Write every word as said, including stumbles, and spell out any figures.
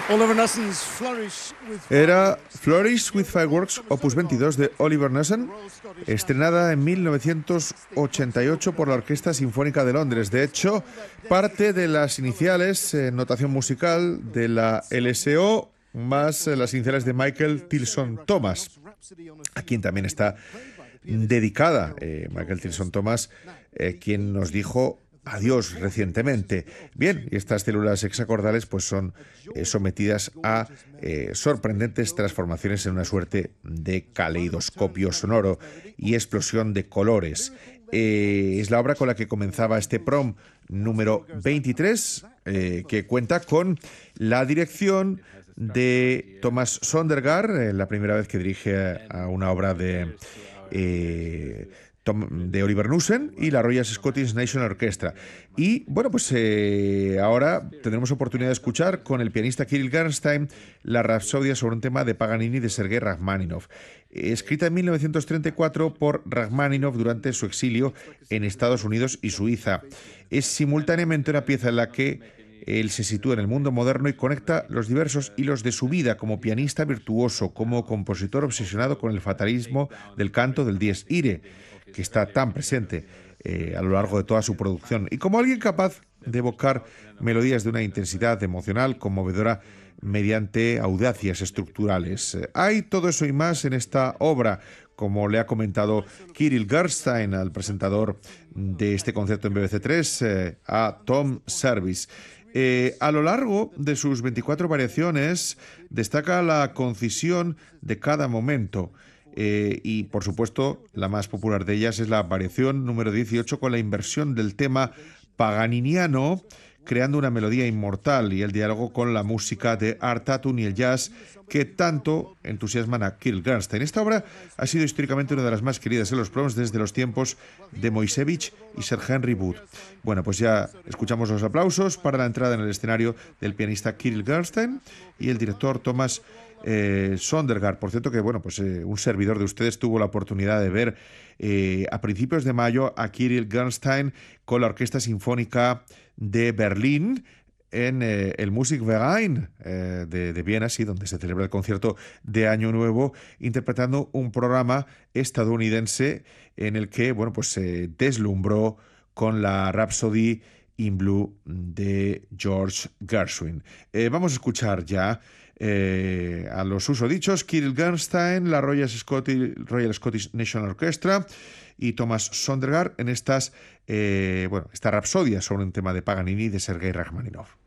Era Flourish with Fireworks, opus veintidós de Oliver Knussen, estrenada en mil novecientos ochenta y ocho por la Orquesta Sinfónica de Londres. De hecho, parte de las iniciales en notación musical de la L S O, más las iniciales de Michael Tilson Thomas, a quien también está dedicada eh, Michael Tilson Thomas, eh, quien nos dijo adiós recientemente. Bien, y estas células hexacordales pues son eh, sometidas a eh, sorprendentes transformaciones en una suerte de caleidoscopio sonoro y explosión de colores. Eh, es la obra con la que comenzaba este prom número veintitrés, eh, que cuenta con la dirección de Thomas Sondergaard, eh, la primera vez que dirige a, a una obra de eh, de Oliver Knussen y la Royal Scottish National Orchestra. Y bueno, pues eh, ahora tendremos oportunidad de escuchar con el pianista Kirill Bernstein la Rapsodia sobre un tema de Paganini de Sergei Rachmaninoff, escrita en mil novecientos treinta y cuatro por Rachmaninoff durante su exilio en Estados Unidos y Suiza. Es simultáneamente una pieza en la que él se sitúa en el mundo moderno y conecta los diversos hilos de su vida como pianista virtuoso, como compositor obsesionado con el fatalismo del canto del dies irae, que está tan presente eh, a lo largo de toda su producción, y como alguien capaz de evocar melodías de una intensidad emocional conmovedora mediante audacias estructurales. Hay todo eso y más en esta obra, como le ha comentado Kirill Bernstein al presentador de este concierto en B B C tres, eh, a Tom Service. Eh, a lo largo de sus veinticuatro variaciones destaca la concisión de cada momento. Eh, y por supuesto la más popular de ellas es la variación número dieciocho, con la inversión del tema paganiniano, creando una melodía inmortal, y el diálogo con la música de Art Tatum y el jazz que tanto entusiasman a Kirill Bernstein. Esta obra ha sido históricamente una de las más queridas en los proms desde los tiempos de Moisevich y Sir Henry Wood. Bueno, pues ya escuchamos los aplausos para la entrada en el escenario del pianista Kirill Bernstein y el director Thomas Eh, Sondergaard. Por cierto que bueno, pues eh, un servidor de ustedes tuvo la oportunidad de ver eh, a principios de mayo a Kirill Bernstein con la Orquesta Sinfónica de Berlín en eh, el Musikverein eh, de, de Viena, sí, donde se celebra el concierto de Año Nuevo, interpretando un programa estadounidense en el que bueno, pues se deslumbró con la Rhapsody in Blue de George Gershwin. Eh, vamos a escuchar ya Eh, a los susodichos Kirill Bernstein, la Royal Scottish, Royal Scottish National Orchestra y Thomas Sondergaard en estas, eh, bueno, esta rapsodia sobre un tema de Paganini de Sergei Rachmaninoff.